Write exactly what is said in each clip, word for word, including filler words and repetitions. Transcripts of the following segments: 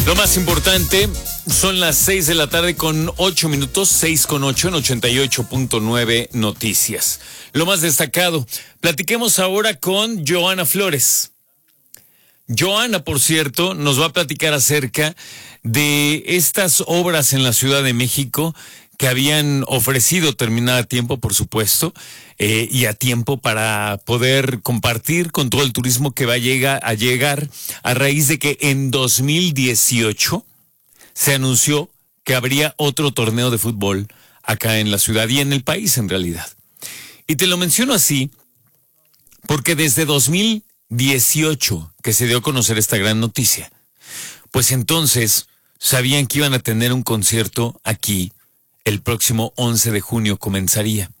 Lo más importante, son las seis de la tarde con ocho minutos, seis con ocho en ochenta y ocho punto nueve Noticias. Lo más destacado, platiquemos ahora con Joana Flores. Joana, por cierto, nos va a platicar acerca de estas obras en la Ciudad de México que habían ofrecido terminar a tiempo, por supuesto, eh, y a tiempo para poder compartir con todo el turismo que va a llegar, a llegar a raíz de que en dos mil dieciocho se anunció que habría otro torneo de fútbol acá en la ciudad y en el país en realidad. Y te lo menciono así porque desde dos mil dieciocho que se dio a conocer esta gran noticia, pues entonces sabían que iban a tener un concierto aquí. El próximo once de junio comenzaría.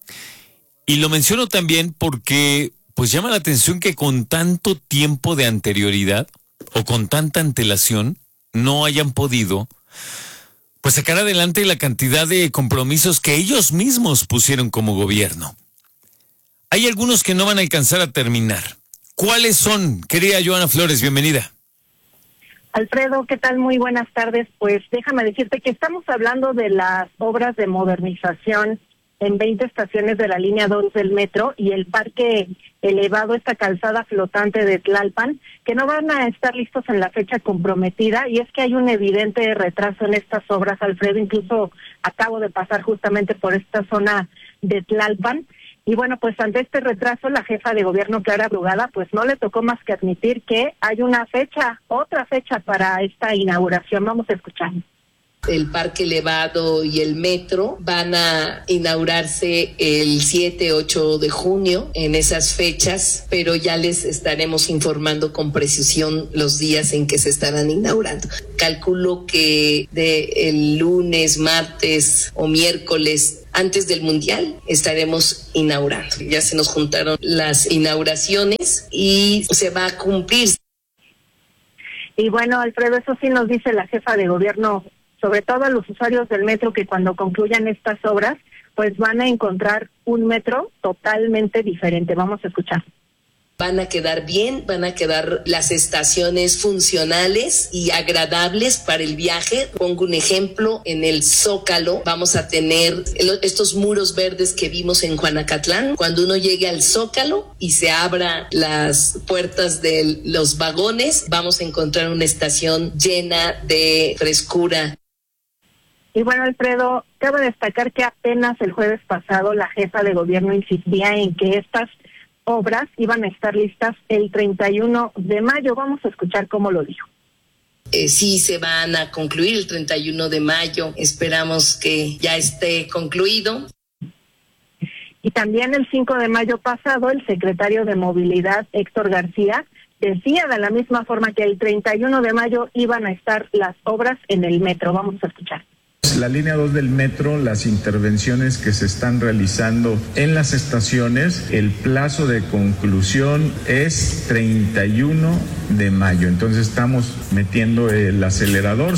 Y lo menciono también porque pues llama la atención que con tanto tiempo de anterioridad o con tanta antelación no hayan podido pues sacar adelante la cantidad de compromisos que ellos mismos pusieron como gobierno. Hay algunos que no van a alcanzar a terminar. ¿Cuáles son? Querida Joana Flores, bienvenida. Alfredo, ¿qué tal? Muy buenas tardes. Pues déjame decirte que estamos hablando de las obras de modernización en veinte estaciones de la línea dos del metro y el parque elevado, esta calzada flotante de Tlalpan, que no van a estar listos en la fecha comprometida, y es que hay un evidente retraso en estas obras, Alfredo. Incluso acabo de pasar justamente por esta zona de Tlalpan. Y bueno, pues ante este retraso, la jefa de gobierno, Clara Brugada, pues no le tocó más que admitir que hay una fecha, otra fecha para esta inauguración. Vamos a escuchar. El parque elevado y el metro van a inaugurarse el siete, ocho de junio en esas fechas, pero ya les estaremos informando con precisión los días en que se estarán inaugurando. Calculo que de el lunes, martes o miércoles antes del Mundial estaremos inaugurando. Ya se nos juntaron las inauguraciones y se va a cumplir. Y bueno, Alfredo, eso sí nos dice la jefa de gobierno, sobre todo a los usuarios del metro, que cuando concluyan estas obras, pues van a encontrar un metro totalmente diferente. Vamos a escuchar. Van a quedar bien, van a quedar las estaciones funcionales y agradables para el viaje. Pongo un ejemplo, en el Zócalo vamos a tener estos muros verdes que vimos en Juanacatlán. Cuando uno llegue al Zócalo y se abra las puertas de los vagones, vamos a encontrar una estación llena de frescura. Y bueno, Alfredo, cabe destacar que apenas el jueves pasado la jefa de gobierno insistía en que estas obras iban a estar listas el treinta y uno de mayo. Vamos a escuchar cómo lo dijo. Eh, sí, se van a concluir el treinta y uno de mayo. Esperamos que ya esté concluido. Y también el cinco de mayo pasado, el secretario de Movilidad, Héctor García, decía de la misma forma que el treinta y uno de mayo iban a estar las obras en el metro. Vamos a escuchar. La línea dos del metro, las intervenciones que se están realizando en las estaciones, el plazo de conclusión es treinta y uno de mayo. Entonces estamos metiendo el acelerador.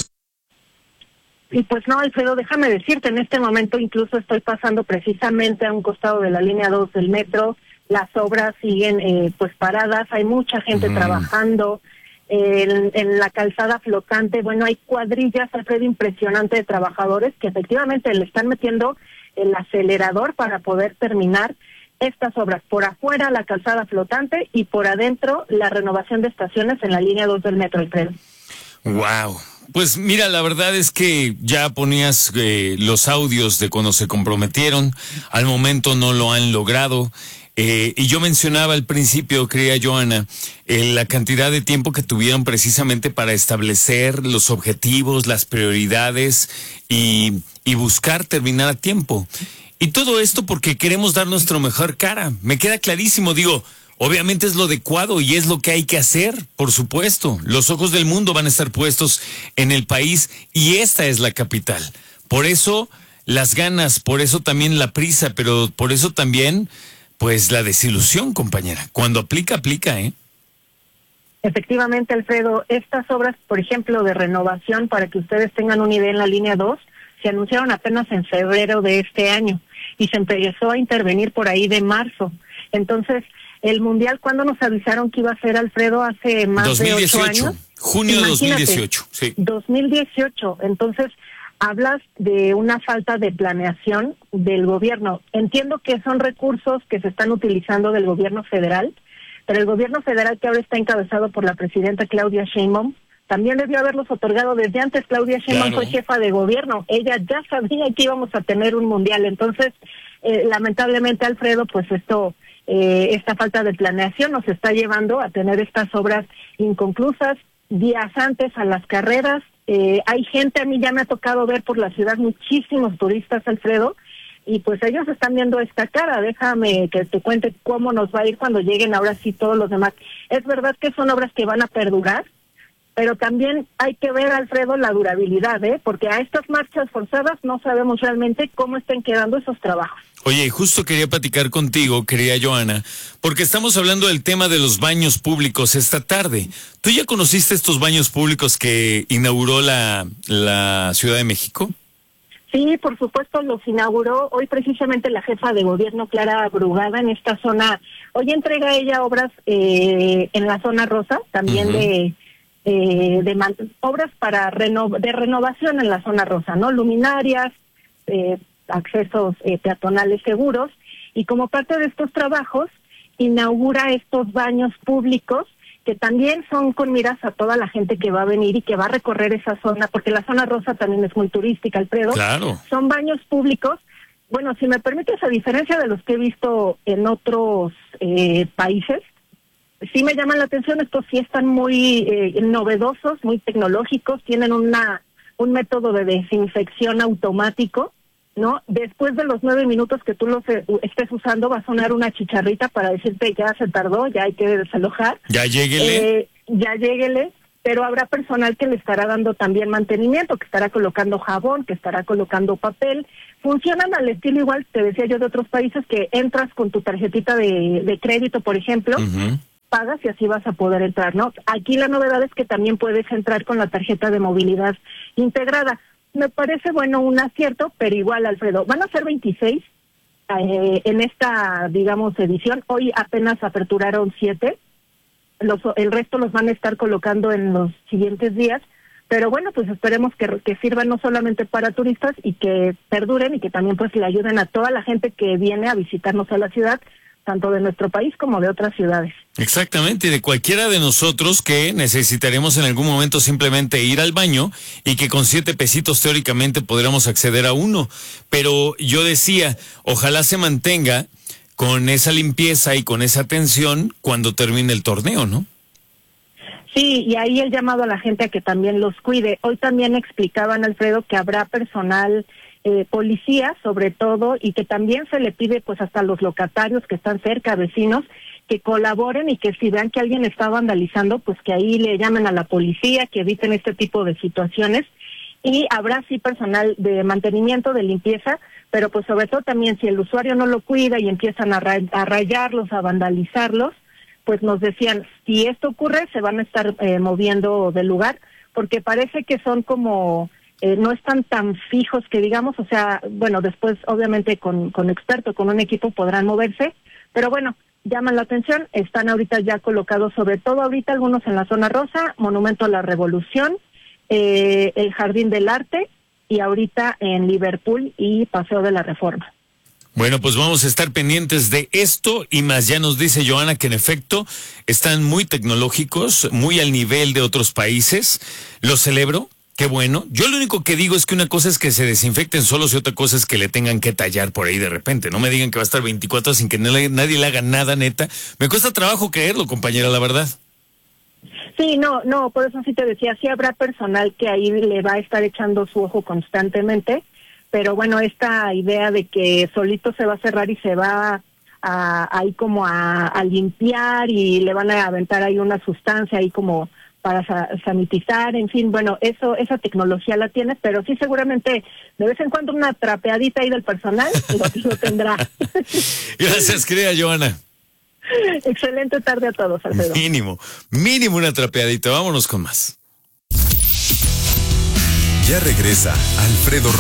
Y pues no, Alfredo, déjame decirte, en este momento incluso estoy pasando precisamente a un costado de la línea dos del metro. Las obras siguen eh, pues paradas, hay mucha gente mm. trabajando. En, en la calzada flotante, bueno, hay cuadrillas, Alfredo, impresionante de trabajadores que efectivamente le están metiendo el acelerador para poder terminar estas obras. Por afuera la calzada flotante y por adentro la renovación de estaciones en la línea dos del metro, Alfredo. Wow. Pues mira, la verdad es que ya ponías eh, los audios de cuando se comprometieron, al momento no lo han logrado. Eh, y yo mencionaba al principio, querida Joana, eh, la cantidad de tiempo que tuvieron precisamente para establecer los objetivos, las prioridades y, y buscar terminar a tiempo. Y todo esto porque queremos dar nuestra mejor cara. Me queda clarísimo, digo, obviamente es lo adecuado y es lo que hay que hacer, por supuesto. Los ojos del mundo van a estar puestos en el país y esta es la capital. Por eso las ganas, por eso también la prisa, pero por eso también pues la desilusión, compañera. Cuando aplica, aplica, ¿eh? Efectivamente, Alfredo, estas obras, por ejemplo, de renovación, para que ustedes tengan una idea, en la línea dos, se anunciaron apenas en febrero de este año y se empezó a intervenir por ahí de marzo. Entonces, El Mundial, ¿cuándo nos avisaron que iba a ser, Alfredo? Hace más dos mil dieciocho, de ocho años. Junio de dos mil dieciocho, sí. dos mil dieciocho, entonces hablas de una falta de planeación del gobierno. Entiendo que son recursos que se están utilizando del gobierno federal, pero el gobierno federal, que ahora está encabezado por la presidenta Claudia Sheinbaum, también debió haberlos otorgado desde antes. Claudia Sheinbaum Claro. fue jefa de gobierno, ella ya sabía que íbamos a tener un mundial, entonces eh, lamentablemente, Alfredo, pues esto, eh, esta falta de planeación nos está llevando a tener estas obras inconclusas días antes a las carreras. Eh, hay gente, a mí ya me ha tocado ver por la ciudad muchísimos turistas, Alfredo, y pues ellos están viendo esta cara. Déjame que te cuente cómo nos va a ir cuando lleguen ahora sí todos los demás. Es verdad que son obras que van a perdurar, pero también hay que ver, Alfredo, la durabilidad, ¿eh? Porque a estas marchas forzadas no sabemos realmente cómo están quedando esos trabajos. Oye, justo quería platicar contigo, querida Joana, porque estamos hablando del tema de los baños públicos esta tarde. ¿Tú ya conociste estos baños públicos que inauguró la, la Ciudad de México? Sí, por supuesto, los inauguró hoy precisamente la jefa de gobierno, Clara Brugada, en esta zona. Hoy entrega ella obras eh, en la zona rosa, también uh-huh. de... Eh, de man- obras para reno- de renovación en la zona rosa, ¿no? Luminarias, eh, accesos eh, peatonales seguros, y como parte de estos trabajos inaugura estos baños públicos que también son con miras a toda la gente que va a venir y que va a recorrer esa zona, porque la zona rosa también es muy turística, Alfredo. Claro. Son baños públicos. Bueno, si me permites, a diferencia de los que he visto en otros eh, países, sí me llaman la atención. Estos sí están muy eh, novedosos, muy tecnológicos, tienen una un método de desinfección automático, ¿no? Después de los nueve minutos que tú los eh, estés usando, va a sonar una chicharrita para decirte ya se tardó, ya hay que desalojar. Ya lléguele. Eh, ya lléguele, pero habrá personal que le estará dando también mantenimiento, que estará colocando jabón, que estará colocando papel. Funcionan al estilo igual, te decía yo, de otros países, que entras con tu tarjetita de, de crédito, por ejemplo, uh-huh. pagas y así vas a poder entrar, ¿no? Aquí la novedad es que también puedes entrar con la tarjeta de movilidad integrada. Me parece, bueno, un acierto, pero igual, Alfredo, van a ser veintiséis eh, en esta, digamos, edición. Hoy apenas aperturaron siete, los, el resto los van a estar colocando en los siguientes días, pero bueno, pues esperemos que, que sirvan no solamente para turistas y que perduren y que también pues le ayuden a toda la gente que viene a visitarnos a la ciudad, tanto de nuestro país como de otras ciudades. Exactamente, de cualquiera de nosotros que necesitaremos en algún momento simplemente ir al baño y que con siete pesitos teóricamente podríamos acceder a uno. Pero yo decía, ojalá se mantenga con esa limpieza y con esa atención cuando termine el torneo, ¿no? Sí, y ahí el llamado a la gente a que también los cuide. Hoy también explicaban, Alfredo, que habrá personal Eh, policía sobre todo, y que también se le pide pues hasta a los locatarios que están cerca, vecinos, que colaboren y que si vean que alguien está vandalizando, pues que ahí le llamen a la policía, que eviten este tipo de situaciones. Y habrá sí personal de mantenimiento, de limpieza, pero pues sobre todo también si el usuario no lo cuida y empiezan a, ray- a rayarlos, a vandalizarlos, pues nos decían, si esto ocurre se van a estar eh, moviendo del lugar, porque parece que son como... Eh, no están tan fijos que digamos, o sea, bueno, después obviamente con, con experto, con un equipo podrán moverse, pero bueno, llaman la atención, están ahorita ya colocados, sobre todo ahorita algunos en la zona rosa, Monumento a la Revolución, eh, el Jardín del Arte y ahorita en Liverpool y Paseo de la Reforma. Bueno, pues vamos a estar pendientes de esto y más. Ya nos dice Joana que en efecto están muy tecnológicos, muy al nivel de otros países. Lo celebro. Qué bueno. Yo lo único que digo es que una cosa es que se desinfecten solos y otra cosa es que le tengan que tallar por ahí de repente. No me digan que va a estar veinticuatro horas sin que nadie, nadie le haga nada, neta. Me cuesta trabajo creerlo, compañera, la verdad. Sí, no, no, por eso sí te decía, sí habrá personal que ahí le va a estar echando su ojo constantemente, pero bueno, esta idea de que solito se va a cerrar y se va a, ahí como a, a limpiar y le van a aventar ahí una sustancia ahí como... para sa- sanitizar, en fin, bueno, eso esa tecnología la tiene, pero sí seguramente de vez en cuando una trapeadita ahí del personal lo, lo tendrá. Gracias, querida Joana. Excelente tarde a todos, Alfredo. Mínimo, mínimo una trapeadita. Vámonos con más. Ya regresa Alfredo Romo.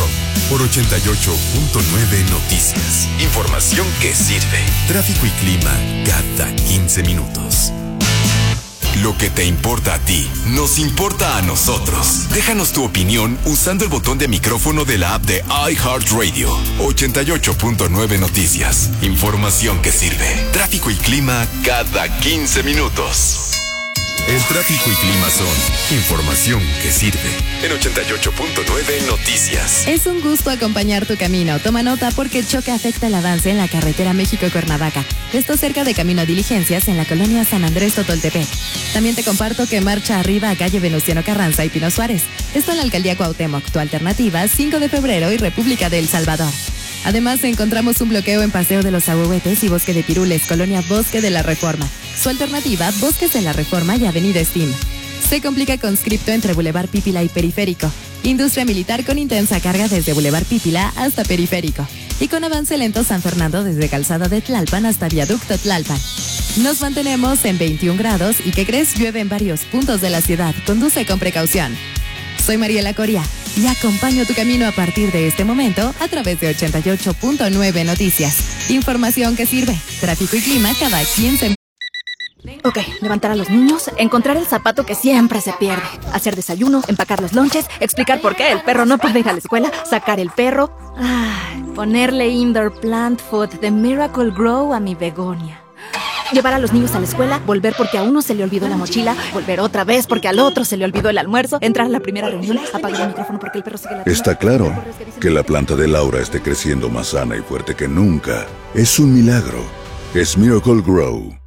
por ochenta y ocho punto nueve Noticias. Información que sirve. Tráfico y clima cada quince minutos. Lo que te importa a ti, nos importa a nosotros. Déjanos tu opinión usando el botón de micrófono de la app de iHeartRadio. ochenta y ocho punto nueve Noticias. Información que sirve. Tráfico y clima cada quince minutos. El tráfico y clima son información que sirve. En ochenta y ocho punto nueve Noticias. Es un gusto acompañar tu camino. Toma nota porque el choque afecta el avance en la carretera México-Cuernavaca. Esto cerca de Camino a Diligencias en la colonia San Andrés Totoltepec. También te comparto que marcha arriba a calle Venustiano Carranza y Pino Suárez. Esto en la alcaldía Cuauhtémoc. Tu alternativa, cinco de febrero y República de El Salvador. Además, encontramos un bloqueo en Paseo de los Ahuehuetes y Bosque de Pirules, colonia Bosque de la Reforma. Su alternativa, Bosques de la Reforma y Avenida Steam. Se complica conscripto entre Boulevard Pípila y Periférico. Industria militar con intensa carga desde Boulevard Pípila hasta Periférico. Y con avance lento San Fernando desde Calzada de Tlalpan hasta Viaducto Tlalpan. Nos mantenemos en veintiún grados y ¿qué crees? Llueve en varios puntos de la ciudad. Conduce con precaución. Soy Mariela Coria y acompaño tu camino a partir de este momento a través de ochenta y ocho punto nueve Noticias. Información que sirve. Tráfico y clima cada quince. Ok, levantar a los niños, encontrar el zapato que siempre se pierde, hacer desayuno, empacar los lonches, explicar por qué el perro no puede ir a la escuela, sacar el perro, ay, ponerle indoor plant food de Miracle Grow a mi begonia. Llevar a los niños a la escuela, volver porque a uno se le olvidó la mochila, volver otra vez porque al otro se le olvidó el almuerzo, entrar a la primera reunión, apagar el micrófono porque el perro sigue la... Está claro que la planta de Laura esté creciendo más sana y fuerte que nunca. Es un milagro. Es Miracle Grow.